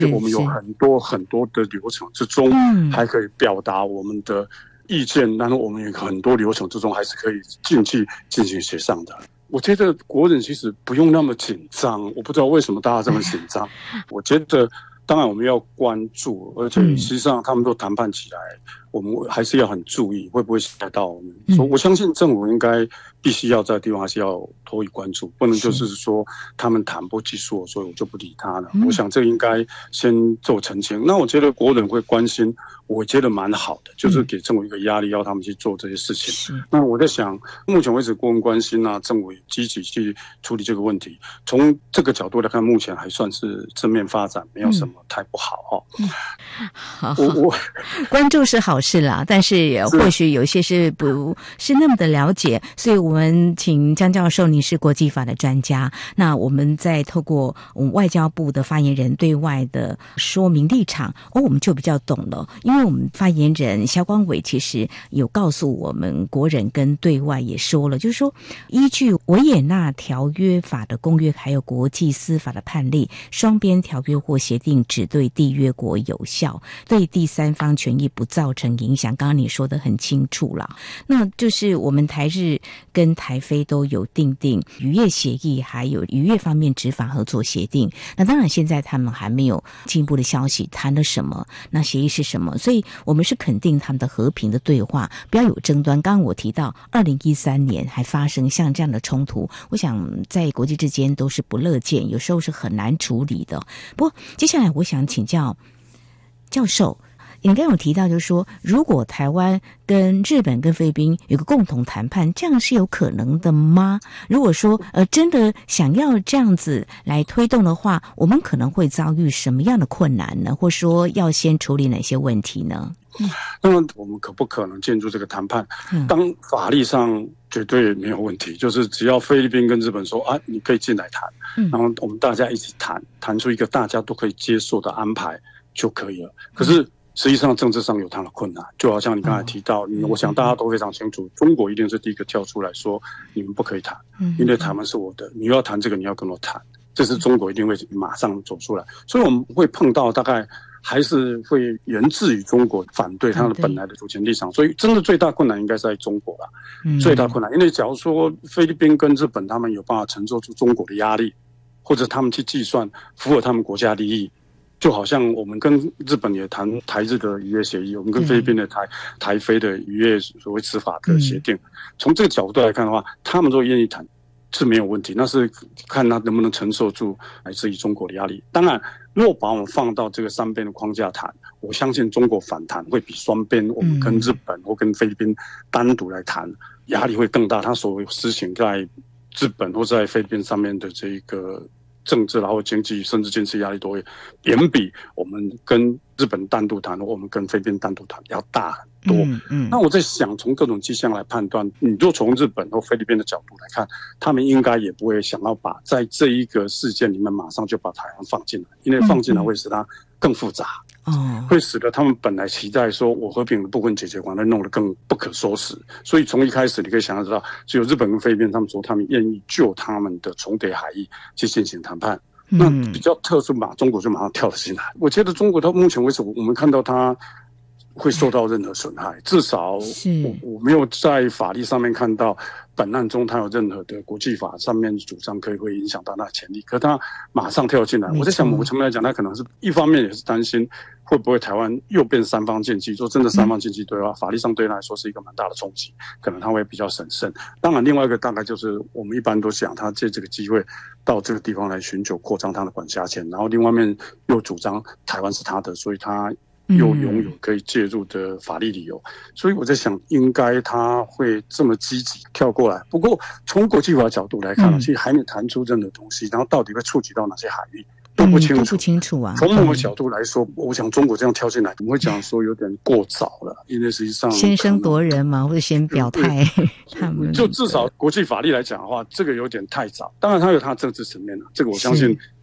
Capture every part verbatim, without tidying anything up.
我们有很多很多的流程之中，还可以表达我们的意见，然后我们有很多流程之中还是可以进去进行协商的。我觉得国人其实不用那么紧张，我不知道为什么大家这么紧张。我觉得当然我们要关注，而且实际上他们都谈判起来，我们还是要很注意会不会吓到我们。嗯、所以我相信政府应该必须要在地方还是要多予关注，不能就是说他们谈不技术，所以我就不理他了。嗯、我想这应该先做澄清。那我觉得国人会关心，我觉得蛮好的，就是给政府一个压力，要他们去做这些事情。嗯、那我在想，目前为止国人关心啊，政府也积极去处理这个问题。从这个角度来看，目前还算是正面发展，没有什么太不好哈。 嗯、好，我我关注是好事啦，但是或许有些是不是那么的了解，所以我们请江教授，你是国际法的专家，那我们再透过我们外交部的发言人对外的说明立场，哦，我们就比较懂了，因为我们发言人萧光伟其实有告诉我们国人跟对外也说了，就是说依据维也纳条约法的公约还有国际司法的判例，双边条约或协定只对缔约国有效，对第三方权益不造成影响。刚刚你说的很清楚了，那就是我们台日跟台非都有订定渔业协议，还有渔业方面执法合作协定。那当然现在他们还没有进一步的消息谈了什么，那协议是什么，所以我们是肯定他们的和平的对话，不要有争端。刚刚我提到二零一三年还发生像这样的冲突，我想在国际之间都是不乐见，有时候是很难处理的。不过接下来我想请教教授，你刚刚有提到就是说，如果台湾跟日本跟菲律宾有个共同谈判，这样是有可能的吗？如果说呃真的想要这样子来推动的话，我们可能会遭遇什么样的困难呢？或说要先处理哪些问题呢？ 嗯，那么我们可不可能进入这个谈判？嗯、当法律上绝对没有问题，就是只要菲律宾跟日本说啊，你可以进来谈，嗯、然后我们大家一起谈，谈出一个大家都可以接受的安排就可以了。可是实际上政治上有它的困难，就好像你刚才提到，嗯、我想大家都非常清楚，中国一定是第一个跳出来说你们不可以谈，嗯、因为台湾是我的，你要谈这个你要跟我谈，这是中国一定会马上走出来，所以我们会碰到大概还是会源自于中国反对他的本来的主权立场，所以真的最大困难应该是在中国了，嗯、最大困难，因为假如说菲律宾跟日本他们有办法承受住中国的压力，或者他们去计算符合他们国家利益。就好像我们跟日本也谈台日的渔业协议，我们跟菲律宾的台台菲的渔业所谓执法的协定，从这个角度来看的话，他们都愿意谈是没有问题，那是看他能不能承受住来自于中国的压力。当然，如果把我们放到这个三边的框架谈，我相信中国反弹会比双边我们跟日本或跟菲律宾单独来谈压力会更大。他所实行在日本或在菲律宾上面的这个政治然后经济甚至军事压力都会远比我们跟日本单独谈我们跟菲律宾单独谈要大很多。嗯嗯、那我在想从各种迹象来判断，你就从日本或菲律宾的角度来看，他们应该也不会想要把在这一个事件里面马上就把台湾放进来，因为放进来会使它更复杂，嗯、会使得他们本来期待说我和平的部分解决完了弄得更不可收拾。所以从一开始你可以想象到，只有日本跟菲律宾他们说他们愿意就他们的重叠海域去进行谈判。那比较特殊嘛，中国就马上跳了进来。我觉得中国到目前为止，我们看到它会受到任何损害，至少我我没有在法律上面看到本案中它有任何的国际法上面主张可以会影响到它的潜力。可它马上跳进来，我在想某个层面来讲，它可能是一方面也是担心会不会台湾又变三方竞技。说真的，三方竞技对吧？法律上对他来说是一个蛮大的冲击，可能他会比较审慎。当然，另外一个大概就是我们一般都想他借这个机会到这个地方来寻求扩张他的管辖权，然后另外一面又主张台湾是他的，所以他又拥有可以介入的法律理由，所以我在想，应该他会这么积极跳过来。不过从国际法角度来看，嗯、其实还没谈出任何东西，然后到底会触及到哪些海域都不清楚，嗯、都不清楚啊。从某个角度来说，嗯、我想中国这样跳进来，我们会讲说有点过早了，因为实际上先声夺人嘛，或者先表态。他们就至少国际法律来讲的话，这个有点太早。当然，它有它的政治层面了，这个我相信。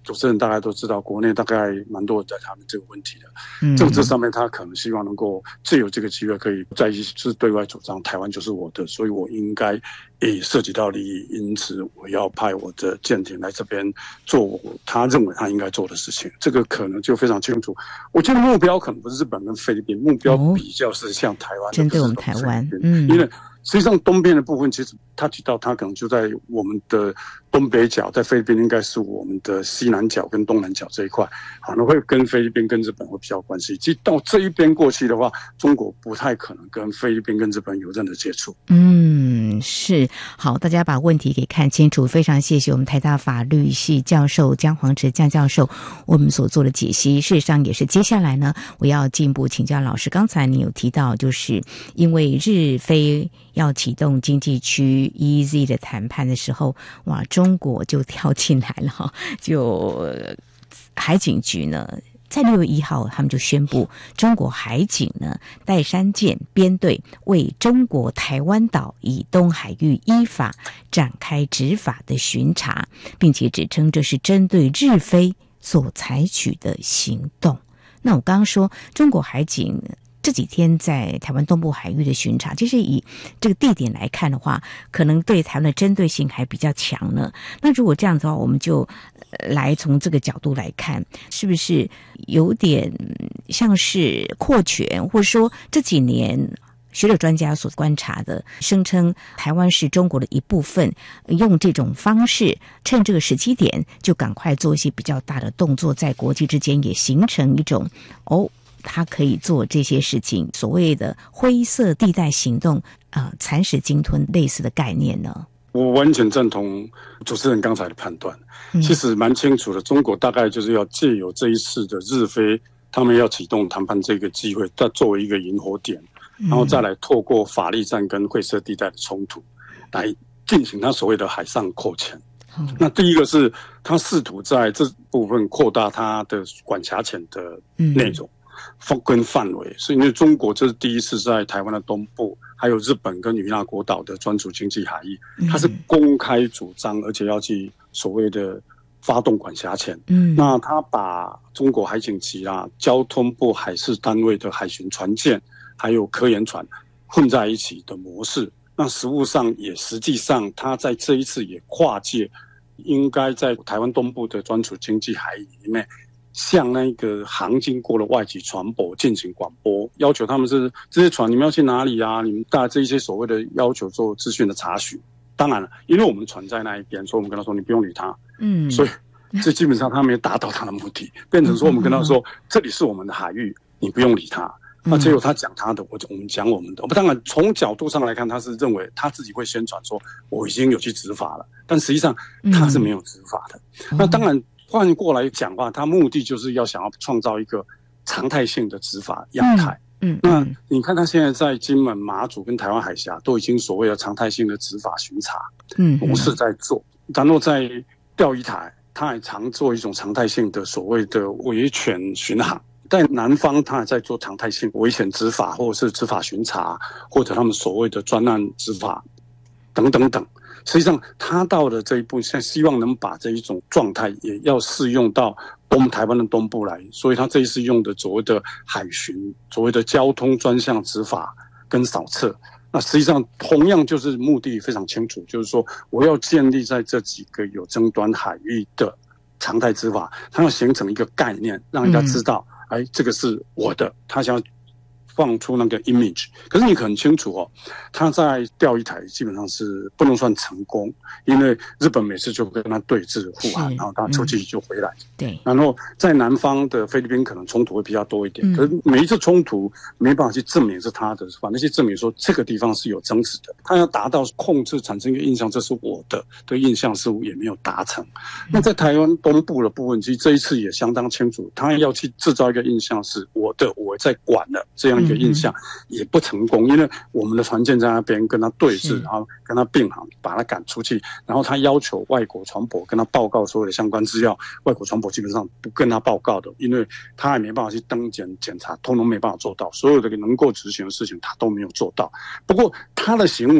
主持人大概都知道，国内大概蛮多人在谈论这个问题的。 嗯， 政治上面他可能希望能够借由这个机会，可以再一次对外主张台湾就是我的，所以我应该也涉及到利益，因此我要派我的舰艇来这边做他认为他应该做的事情。这个可能就非常清楚。我觉得目标可能不是日本跟菲律宾，目标比较是像台湾， 针对我们台湾。嗯， 因为实际上东边的部分，其实他提到他可能就在我们的东北角，在菲律宾应该是我们的西南角跟东南角这一块，可能会跟菲律宾跟日本会比较有关系。其实到这一边过去的话，中国不太可能跟菲律宾跟日本有任何接触。 嗯，是。好，大家把问题给看清楚。非常谢谢我们台大法律系教授姜煌植姜教授我们所做的解析。事实上也是接下来呢，我要进一步请教老师。刚才你有提到，就是因为日菲要启动经济区 E E Z 的谈判的时候，哇，中国就跳进来了哈，就海警局呢，在六月一号，他们就宣布，中国海警呢，岱山舰编队为中国台湾岛以东海域依法展开执法的巡查，并且指称这是针对日菲所采取的行动。那我刚刚说，中国海警这几天在台湾东部海域的巡查，其实以这个地点来看的话，可能对台湾的针对性还比较强呢。那如果这样子的话，我们就来从这个角度来看，是不是有点像是扩权，或者说这几年学者专家所观察的，声称台湾是中国的一部分，用这种方式趁这个时机点就赶快做一些比较大的动作，在国际之间也形成一种哦，他可以做这些事情，所谓的灰色地带行动，呃，蚕食鲸吞类似的概念呢？ 我完全赞同主持人刚才的判断，嗯、其实蛮清楚的。中国大概就是要借由这一次的日菲，他们要启动谈判这个机会，再作为一个引火点，然后再来透过法律战跟灰色地带的冲突，来进行他所谓的海上扩权。嗯、那第一个是他试图在这部分扩大他的管辖权的内容。嗯跟范围，是因为中国这是第一次在台湾的东部，还有日本跟与那国岛的专属经济海域，它是公开主张，而且要去所谓的发动管辖权。嗯，那他把中国海警局啊、交通部海事单位的海巡船舰，还有科研船混在一起的模式，那实务上也实际上，他在这一次也跨界，应该在台湾东部的专属经济海域里面。向那个航经过的外籍船舶进行广播，要求他们是这些船你们要去哪里啊？你们大这一些所谓的要求做资讯的查询。当然了，因为我们的船在那一边，所以我们跟他说你不用理他。嗯，所以这基本上他没有达到他的目的，变成说我们跟他说、嗯、这里是我们的海域，你不用理他。那结果他讲他的，我我们讲我们的。我们当然从角度上来看，他是认为他自己会宣传说我已经有去执法了，但实际上他是没有执法的。嗯、那当然。换过来讲话，他目的就是要想要创造一个常态性的执法样态。嗯，嗯那你看他现在在金门、马祖跟台湾海峡都已经所谓的常态性的执法巡查模式在做，嗯、然后在钓鱼台，他还常做一种常态性的所谓的维权巡航。在南方，他还在做常态性维权执法，或者是执法巡查，或者他们所谓的专案执法等等等。实际上，他到了这一步，现在希望能把这一种状态也要适用到东台湾的东部来，所以他这一次用的所谓的海巡、所谓的交通专项执法跟扫测，那实际上同样就是目的非常清楚，就是说我要建立在这几个有争端海域的常态执法，它要形成一个概念，让人家知道，嗯、哎，这个是我的，他想要放出那个 image， 可是你很清楚哦，他在钓鱼台基本上是不能算成功，因为日本每次就跟他对峙护航，然后他出去就回来。嗯、对，然后在南方的菲律宾可能冲突会比较多一点，嗯、可是每一次冲突没办法去证明是他的，反正去证明说这个地方是有争执的，他要达到控制产生一个印象，这是我的的印象似乎也没有达成。嗯、那在台湾东部的部分，其实这一次也相当清楚，他要去制造一个印象是我的，我在管了这样。一个印象也不成功，因为我们的船舰在那边跟他对峙，然后跟他并行，把他赶出去，然后他要求外国船舶跟他报告所有的相关资料，外国船舶基本上不跟他报告的，因为他还没办法去登检检查，通通没办法做到，所有的能够执行的事情他都没有做到。不过他的行为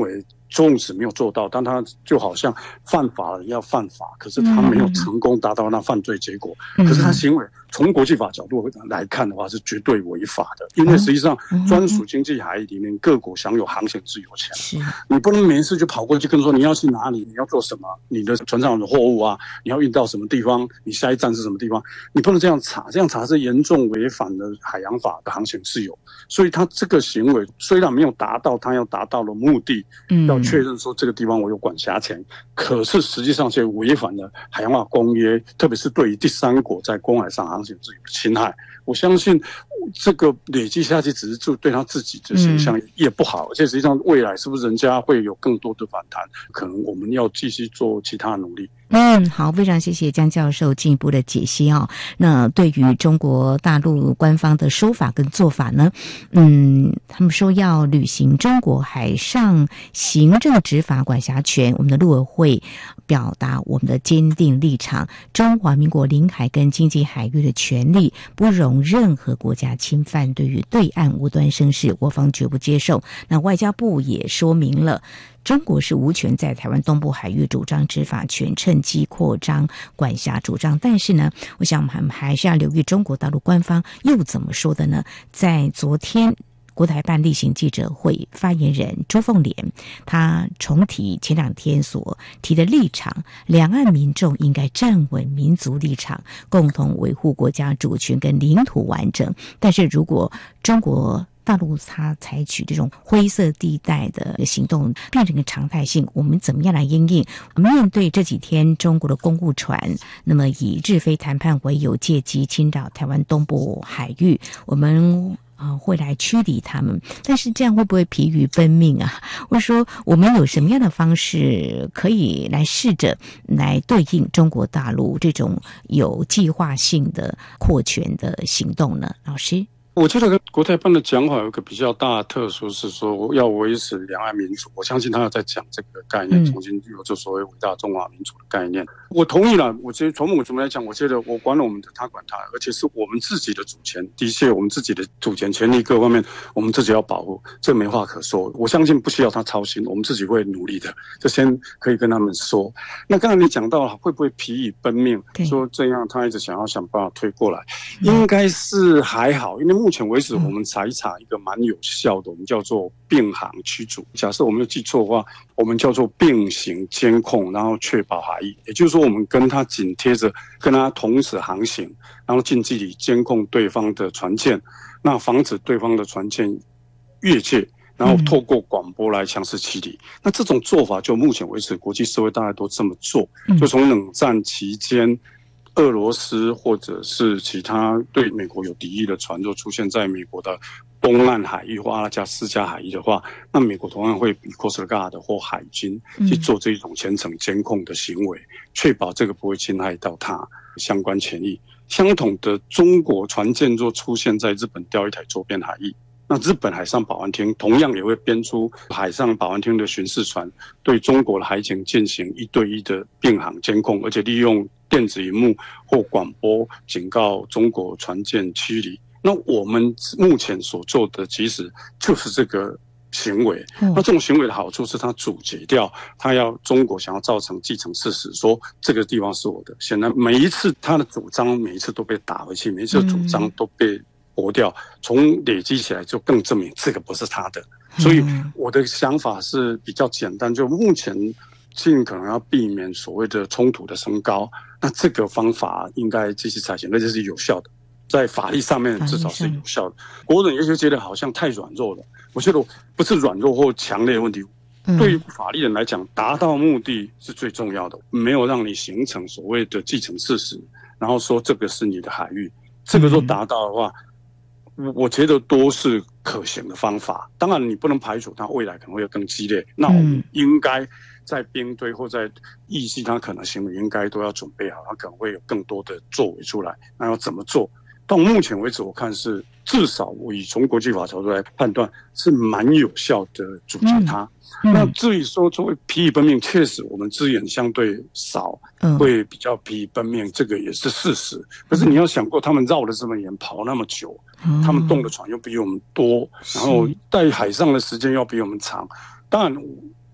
纵使没有做到，但他就好像犯法了要犯法，可是他没有成功达到那犯罪结果。嗯、可是他行为从国际法角度来看的话是绝对违法的，因为实际上专属经济海域里面各国享有航行自由权，你不能每一次就跑过去跟说你要去哪里，你要做什么，你的船上的货物啊，你要运到什么地方，你下一站是什么地方，你不能这样查，这样查是严重违反了海洋法的航行自由。所以他这个行为虽然没有达到他要达到的目的，嗯、要确认说这个地方我有管辖权，可是实际上却违反了海洋法公约，特别是对于第三国在公海上航行自由的侵害。我相信这个累积下去，只是就对他自己的形象也不好，而且实际上未来是不是人家会有更多的反弹，可能我们要继续做其他的努力。 嗯，好，非常谢谢江教授进一步的解析哦。那对于中国大陆官方的说法跟做法呢，嗯，他们说要履行中国海上行政执法管辖权，我们的陆委会表达我们的坚定立场，中华民国领海跟经济海域的权利不容任何国家侵犯，对于对岸无端生事，我方绝不接受。那外交部也说明了，中国是无权在台湾东部海域主张执法权，趁机扩张管辖主张。但是呢，我想我们还是要留意中国大陆官方又怎么说的呢？在昨天国台办例行记者会，发言人周凤莲他重提前两天所提的立场，两岸民众应该站稳民族立场，共同维护国家主权跟领土完整。但是如果中国大陆它采取这种灰色地带的行动变成一个常态性，我们怎么样来因应？面对这几天中国的公务船那么以日菲谈判为由借机侵扰台湾东部海域，我们啊、呃，会来驱离他们，但是这样会不会疲于奔命啊？或者说我们有什么样的方式可以来试着来对应中国大陆这种有计划性的扩权的行动呢？老师？ 我觉得跟国台办的讲法有一个比较大的特殊，是说要维持两岸民主。我相信他要在讲这个概念，重新有这所谓伟大中华民主的概念。我同意了。我觉得从某种程度来讲，我觉得我管了我们的，他管他，而且是我们自己的主权。的确，我们自己的主权、权利各方面，我们自己要保护，这没话可说。我相信不需要他操心，我们自己会努力的。这先可以跟他们说。那刚才你讲到会不会疲于奔命，说这样他一直想要想办法推过来，应该是还好，因为目前为止，我们查一查一个蛮有效的，我们叫做并航驱逐。假设我没有记错的话，我们叫做并行监控，然后确保海域。也就是说，我们跟他紧贴着，跟他同时航行，然后近距离监控对方的船舰，那防止对方的船舰越界，然后透过广播来强势驱离。那这种做法，就目前为止，国际社会大家都这么做，就从冷战期间。俄罗斯或者是其他对美国有敌意的船，若出现在美国的东岸海域或阿拉加斯加海域的话，那美国同样会以 Coast Guard 或海军去做这种全程监控的行为，确保这个不会侵害到它相关权益。相同的，中国船舰若出现在日本钓鱼台周边海域，那日本海上保安厅同样也会编出海上保安厅的巡视船，对中国的海警进行一对一的并航监控，而且利用电子荧幕或广播警告中国船舰驱离。那我们目前所做的其实就是这个行为。嗯、那这种行为的好处是它阻截掉他要中国想要造成既成事实，说这个地方是我的。显然每一次他的主张每一次都被打回去，每一次主张都被驳掉，从累积起来就更证明这个不是他的。所以我的想法是比较简单，就目前尽可能要避免所谓的冲突的升高，那这个方法应该继续采取，而且是有效的，在法律上面至少是有效的。国人也许觉得好像太软弱了，我觉得不是软弱或强烈的问题，嗯、对于法律人来讲，达到目的是最重要的，没有让你形成所谓的既成事实，然后说这个是你的海域，这个若达到的话，嗯、我觉得都是可行的方法。当然，你不能排除它未来可能会更激烈，那我们应该在兵队或在预计它可能行为，应该都要准备好，它可能会有更多的作为出来。那要怎么做？到目前为止，我看是至少我以从国际法角度来判断，是蛮有效的阻截它。嗯嗯、那至于说作为疲于奔命，确实我们资源相对少，嗯、会比较疲于奔命，这个也是事实。可是你要想过，他们绕了这么远，跑那么久，嗯、他们动的船又比我们多，然后在海上的时间要比我们长，当然。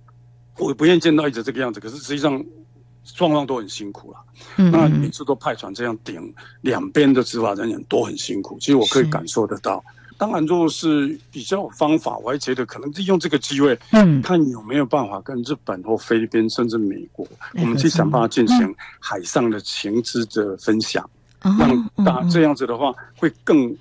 我不愿意见到一直这个样子，可是实际上双方都很辛苦啦。嗯，那每次都派船这样顶，两边的执法人员都很辛苦。其实我可以感受得到。当然，如果是比较有方法，我还觉得可能利用这个机会，嗯，看有没有办法跟日本或菲律宾甚至美国，我们去想办法进行海上的情资的分享，让大这样子的话会更